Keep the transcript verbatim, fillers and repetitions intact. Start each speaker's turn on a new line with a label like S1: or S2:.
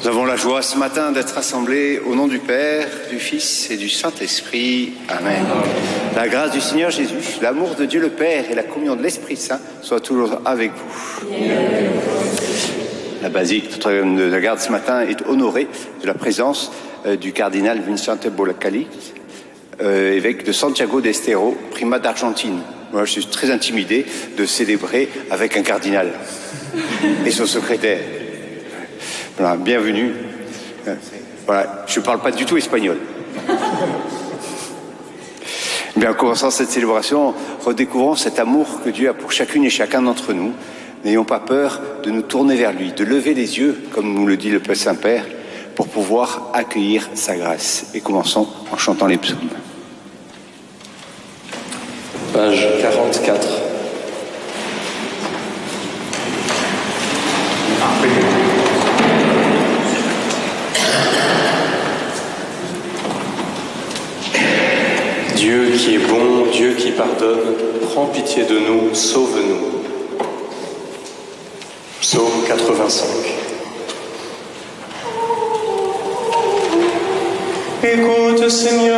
S1: Nous avons la joie ce matin d'être rassemblés au nom du Père, du Fils et du Saint-Esprit. Amen. La grâce du Seigneur Jésus, l'amour de Dieu le Père et la communion de l'Esprit Saint soient toujours avec vous. La basilique Notre-Dame de la Garde ce matin est honorée de la présence euh, du cardinal Vicente Bollacali, euh, évêque de Santiago d'Estero, primat d'Argentine. Moi, je suis très intimidé de célébrer avec un cardinal et son secrétaire. Voilà, bienvenue. Voilà, je ne parle pas du tout espagnol. Bien, en commençant cette célébration, redécouvrons cet amour que Dieu a pour chacune et chacun d'entre nous. N'ayons pas peur de nous tourner vers lui, de lever les yeux, comme nous le dit le Père Saint-Père, pour pouvoir accueillir sa grâce. Et commençons en chantant les psaumes.
S2: Page quarante-quatre. Dieu qui est bon, Dieu qui pardonne, prends pitié de nous, sauve-nous. Psaume quatre-vingt-cinq. Écoute, Seigneur.